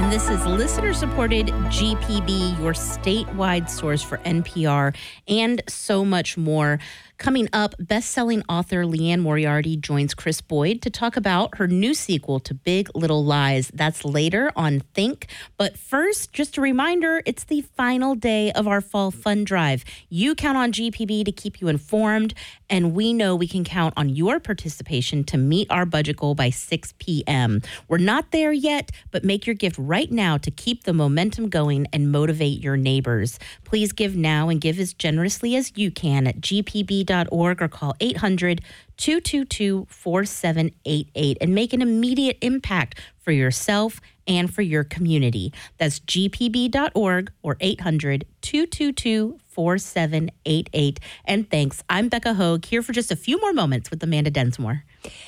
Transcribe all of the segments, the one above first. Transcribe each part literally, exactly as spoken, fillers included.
And this is listener-supported G P B, your statewide source for N P R and so much more. Coming up, best-selling author Liane Moriarty joins Chris Boyd to talk about her new sequel to Big Little Lies. That's later on Think. But first, just a reminder, it's the final day of our Fall Fund Drive. You count on G P B to keep you informed, and we know we can count on your participation to meet our budget goal by six p.m. We're not there yet, but make your gift right now to keep the momentum going and motivate your neighbors. Please give now and give as generously as you can at g p b dot org or call eight hundred, two two two, four seven eight eight and make an immediate impact for yourself and for your community. That's g p b dot org or eight hundred, two two two, four seven eight eight. And thanks. I'm Becca Hogue, here for just a few more moments with Amanda Densmore.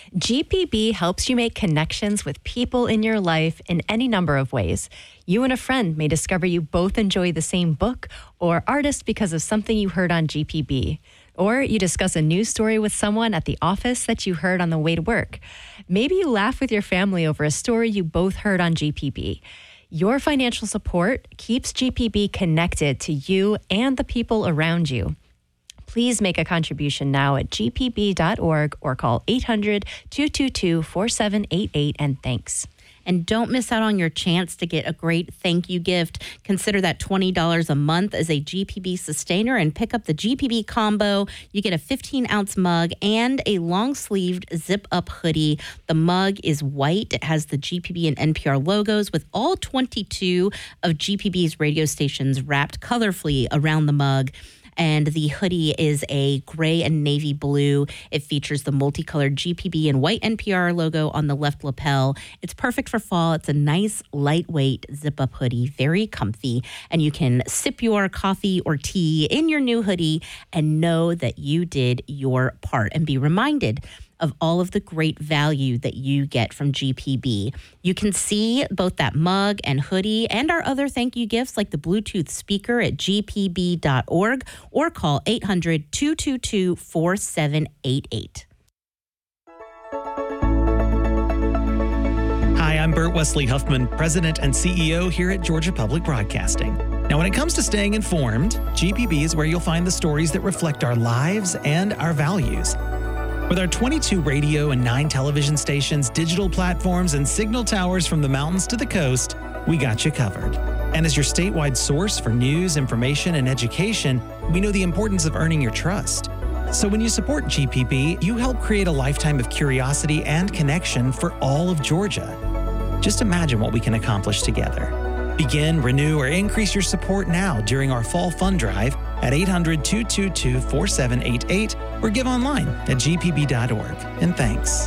G P B helps you make connections with people in your life in any number of ways. You and a friend may discover you both enjoy the same book or artist because of something you heard on G P B. Or you discuss a news story with someone at the office that you heard on the way to work. Maybe you laugh with your family over a story you both heard on G P B. Your financial support keeps G P B connected to you and the people around you. Please make a contribution now at g p b dot org or call eight hundred, two two two, four seven eight eight and thanks. And don't miss out on your chance to get a great thank you gift. Consider that twenty dollars a month as a G P B sustainer and pick up the G P B combo. You get a fifteen ounce mug and a long-sleeved zip-up hoodie. The mug is white. It has the G P B and N P R logos with all twenty-two of G P B's radio stations wrapped colorfully around the mug. And the hoodie is a gray and navy blue. It features the multicolored G P B and white N P R logo on the left lapel. It's perfect for fall. It's a nice, lightweight zip-up hoodie, very comfy. And you can sip your coffee or tea in your new hoodie and know that you did your part and be reminded of all of the great value that you get from G P B. You can see both that mug and hoodie and our other thank you gifts like the Bluetooth speaker at g p b dot org or call eight hundred, two two two, four seven eight eight. Hi, I'm Bert Wesley Huffman, President and C E O here at Georgia Public Broadcasting. Now, when it comes to staying informed, G P B is where you'll find the stories that reflect our lives and our values. With our twenty-two radio and nine television stations, digital platforms, and signal towers from the mountains to the coast, we got you covered. And as your statewide source for news, information, and education, we know the importance of earning your trust. So when you support G P B, you help create a lifetime of curiosity and connection for all of Georgia. Just imagine what we can accomplish together. Begin, renew, or increase your support now during our Fall Fund Drive at eight hundred, two two two, four seven eight eight or give online at g p b dot org. And thanks.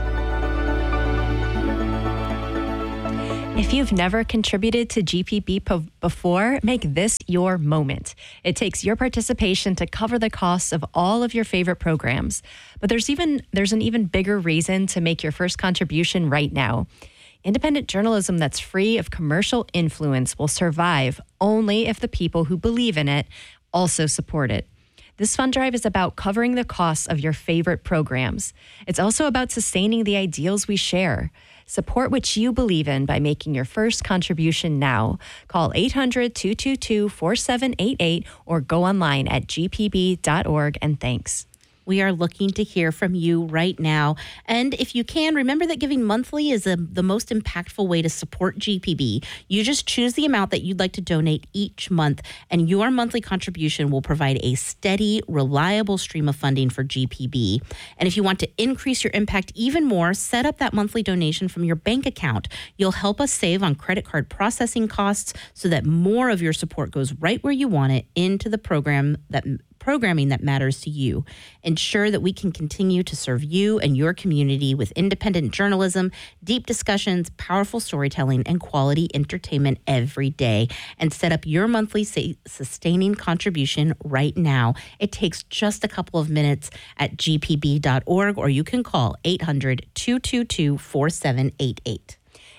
If you've never contributed to G P B po- before, make this your moment. It takes your participation to cover the costs of all of your favorite programs. But there's even there's an even bigger reason to make your first contribution right now. Independent journalism that's free of commercial influence will survive only if the people who believe in it also support it. This fund drive is about covering the costs of your favorite programs. It's also about sustaining the ideals we share. Support what you believe in by making your first contribution now. Call eight hundred, two two two, four seven eight eight or go online at g p b dot org and thanks. We are looking to hear from you right now. And if you can, remember that giving monthly is a, the most impactful way to support G P B. You just choose the amount that you'd like to donate each month, and your monthly contribution will provide a steady, reliable stream of funding for G P B. And if you want to increase your impact even more, set up that monthly donation from your bank account. You'll help us save on credit card processing costs so that more of your support goes right where you want it into the program that programming that matters to you. Ensure that we can continue to serve you and your community with independent journalism, deep discussions, powerful storytelling, and quality entertainment every day. And set up your monthly sa- sustaining contribution right now. It takes just a couple of minutes at g p b dot org or you can call eight hundred, two two two, four seven eight eight.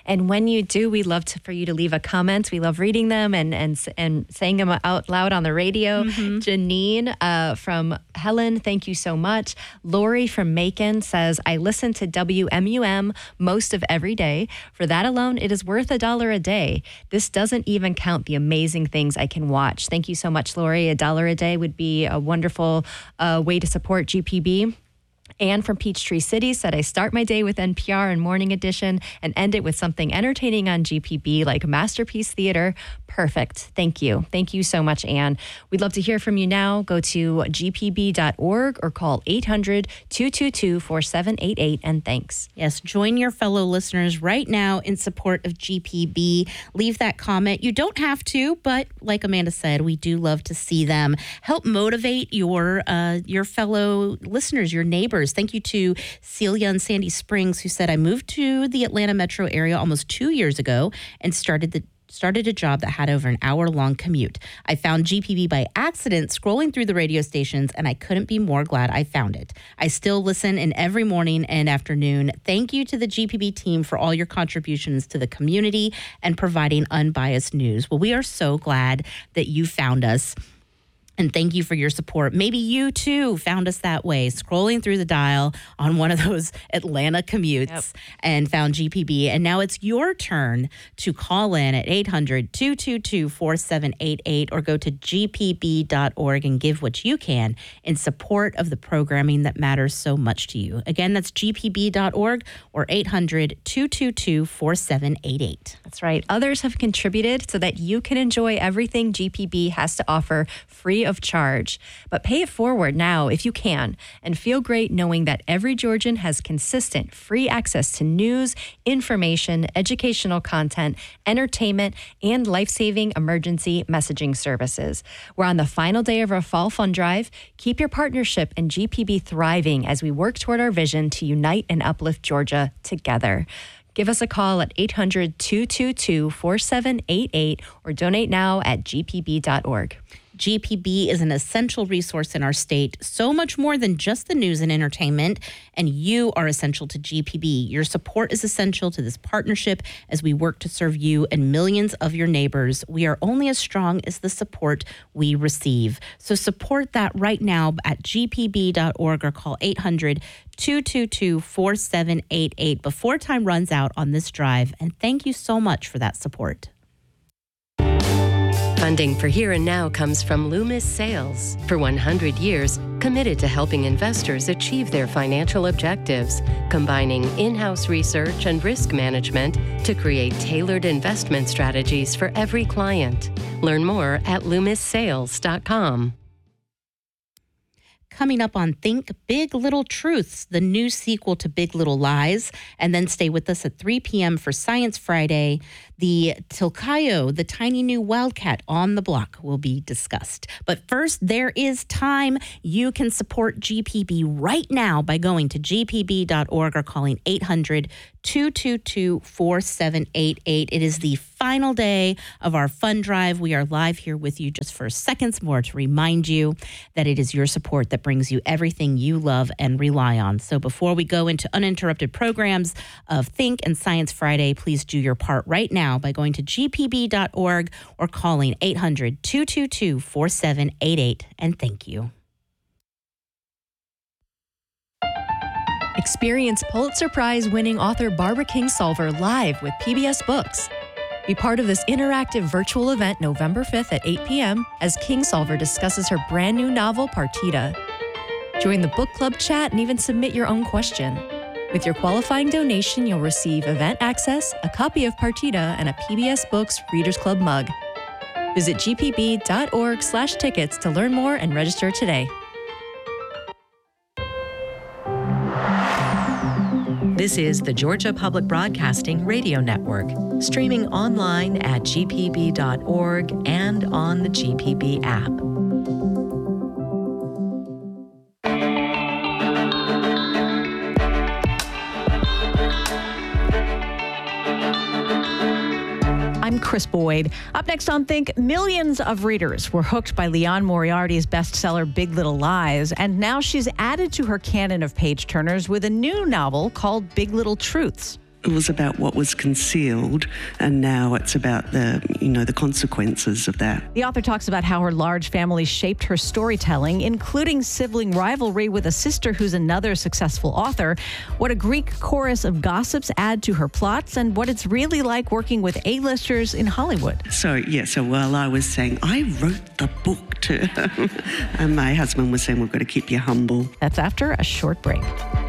And when you do, we love to, for you to leave a comment. We love reading them and and and saying them out loud on the radio. Mm-hmm. Janine uh, from Helen, thank you so much. Lori from Macon says, I listen to W M U M most of every day. For that alone, it is worth a dollar a day. This doesn't even count the amazing things I can watch. Thank you so much, Lori. A dollar a day would be a wonderful uh, way to support G P B. Anne from Peachtree City said, I start my day with N P R and Morning Edition and end it with something entertaining on G P B like Masterpiece Theater. Perfect. Thank you. Thank you so much, Anne. We'd love to hear from you now. Go to g p b dot org or call eight hundred, two two two, four seven eight eight, and thanks. Yes, join your fellow listeners right now in support of G P B. Leave that comment. You don't have to, but like Amanda said, we do love to see them. Help motivate your uh, your fellow listeners, your neighbors. Thank you to Celia in Sandy Springs, who said, I moved to the Atlanta metro area almost two years ago and started the started a job that had over an hour-long commute. I found G P B by accident scrolling through the radio stations, and I couldn't be more glad I found it. I still listen in every morning and afternoon. Thank you to the G P B team for all your contributions to the community and providing unbiased news. Well, we are so glad that you found us. And thank you for your support. Maybe you, too, found us that way, scrolling through the dial on one of those Atlanta commutes yep. and found G P B. And now it's your turn to call in at eight hundred, two two two, four seven eight eight or go to g p b dot org and give what you can in support of the programming that matters so much to you. Again, that's g p b dot org or eight hundred, two two two, four seven eight eight. That's right. Others have contributed so that you can enjoy everything G P B has to offer free of charge. But pay it forward now if you can and feel great knowing that every Georgian has consistent free access to news, information, educational content, entertainment, and life-saving emergency messaging services. We're on the final day of our fall fund drive. Keep your partnership and G P B thriving as we work toward our vision to unite and uplift Georgia together. Give us a call at eight hundred, two two two, four seven eight eight or donate now at g p b dot org. G P B is an essential resource in our state, so much more than just the news and entertainment, and you are essential to G P B. Your support is essential to this partnership as we work to serve you and millions of your neighbors. We are only as strong as the support we receive. So support that right now at g p b dot org or call eight hundred, two two two, four seven eight eight before time runs out on this drive. And thank you so much for that support. Funding for Here and Now comes from Loomis Sales. For one hundred years, committed to helping investors achieve their financial objectives, combining in-house research and risk management to create tailored investment strategies for every client. Learn more at loomis sales dot com. Coming up on Think Big Little Truths, the new sequel to Big Little Lies. And then stay with us at three p.m. for Science Friday. The Tilcayo, the tiny new wildcat on the block, will be discussed. But first, there is time. You can support G P B right now by going to g p b dot org or calling eight hundred, two two two, four seven eight eight. It is the final day of our fund drive. We are live here with you just for seconds more to remind you that it is your support that brings you everything you love and rely on. So before we go into uninterrupted programs of Think and Science Friday, please do your part right now by going to g p b dot org or calling eight hundred, two two two, four seven eight eight. And thank you. Experience Pulitzer Prize-winning author Barbara Kingsolver live with P B S Books. Be part of this interactive virtual event November fifth at eight p.m. as Kingsolver discusses her brand new novel, Partita. Join the book club chat and even submit your own question. With your qualifying donation, you'll receive event access, a copy of Partita, and a P B S Books Readers Club mug. Visit g p b dot org slash tickets to learn more and register today. This is the Georgia Public Broadcasting Radio Network, streaming online at g p b dot org and on the G P B app. I'm Chris Boyd. Up next on Think, millions of readers were hooked by Liane Moriarty's bestseller Big Little Lies, and now she's added to her canon of page-turners with a new novel called Big Little Truths. It was about what was concealed, and now it's about the, you know, the consequences of that. The author talks about how her large family shaped her storytelling, including sibling rivalry with a sister who's another successful author, what a Greek chorus of gossips add to her plots, and what it's really like working with A-listers in Hollywood. So, yeah, so while I was saying, I wrote the book to him, and my husband was saying, we've got to keep you humble. That's after a short break.